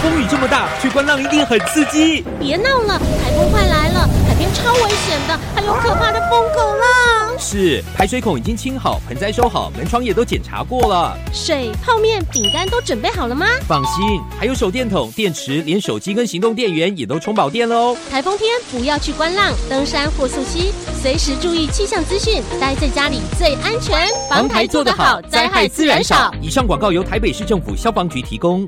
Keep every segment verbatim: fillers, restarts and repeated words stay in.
风雨这么大，去观浪一定很刺激。 别闹了，台风快来了，海边超危险的，还有可怕的疯狗浪。 是，排水孔已经清好，盆栽收好，门窗也都检查过了。 水、泡面、饼干都准备好了吗？ 放心，还有手电筒、电池，连手机跟行动电源也都充饱电了哦。 台风天不要去观浪、登山或溯溪，随时注意气象资讯，待在家里最安全。 防台做得好，灾害自然少。以上广告由台北市政府消防局提供。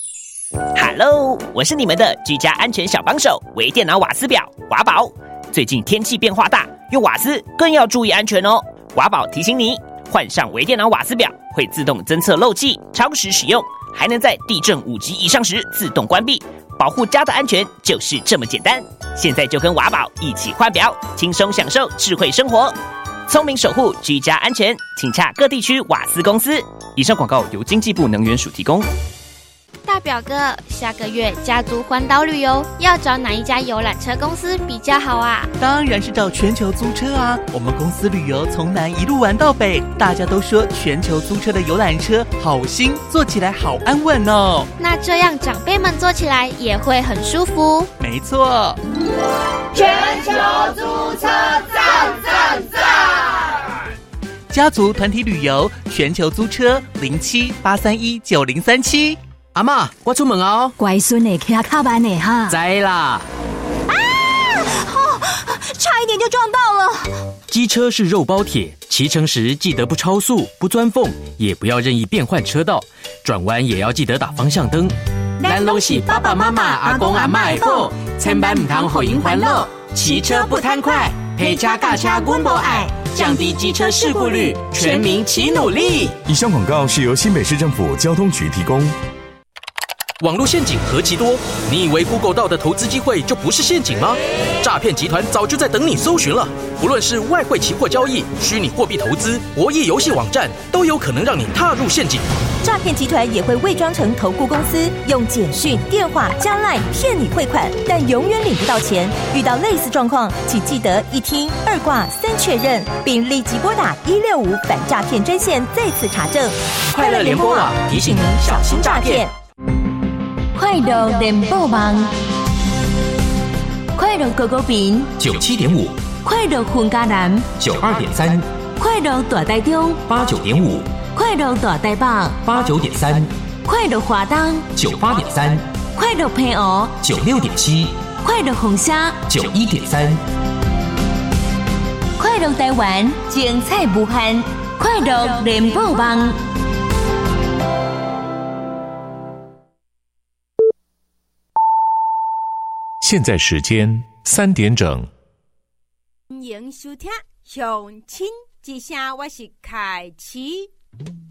Hello， 我是你们的居家安全小帮手，微电脑瓦斯表华宝。最近天气变化大，用瓦斯更要注意安全哦。华宝提醒你，换上微电脑瓦斯表会自动侦测漏气，超时使用还能在地震五级以上时自动关闭，保护家的安全就是这么简单。现在就跟华宝一起换表，轻松享受智慧生活，聪明守护居家安全，请洽各地区瓦斯公司。以上广告由经济部能源署提供。 大表哥，下个月家族环岛旅游要找哪一家游览车公司比较好啊？ 当然是找全球租车啊！我们公司旅游从南一路玩到北，大家都说全球租车的游览车好新，坐起来好安稳哦。 那这样长辈们坐起来也会很舒服。 没错， 全球租车赞赞赞！ 家族团体旅游，全球租车零七八三一九零三七。 阿嬷，我出门哦。 乖孙的骑较慢的哈。 知啦。 啊！哦，差一点就撞到了。 机车是肉包铁，骑乘时记得不超速、不钻缝，也不要任意变换车道，转弯也要记得打方向灯。 咱拢是爸爸妈妈、阿公阿嬷的宝，千万唔通互因烦恼。骑车不贪快，陪车驾车阮无爱，降低机车事故率，全民齐努力。 以上广告是由新北市政府交通局提供。 网络陷阱何其多，你以为 Google 到的投资机会就不是陷阱吗？诈骗集团早就在等你搜寻了。不论是外汇期货交易、虚拟货币投资、博弈游戏网站，都有可能让你踏入陷阱。 诈骗集团也会伪装成投顾公司，用简讯、电话加 LINE 骗你汇款，但永远领不到钱。遇到类似状况，请记得一听、二挂、三确认，并立即拨打一六五反诈骗专线再次查证。 快乐联播网提醒您小心诈骗。 快乐联播网，快乐狗狗饼九七点五， 快乐混家南九二点三， 快乐大台中八九点五， 快乐大台北八九点三， 快乐华东九八点三， 快乐澎湖九六点七， 快乐红虾九一点三， 快乐台湾精彩无限，快乐联播网。 现在时间三点整。 欢迎收听《乡亲之声》，我是凯琪。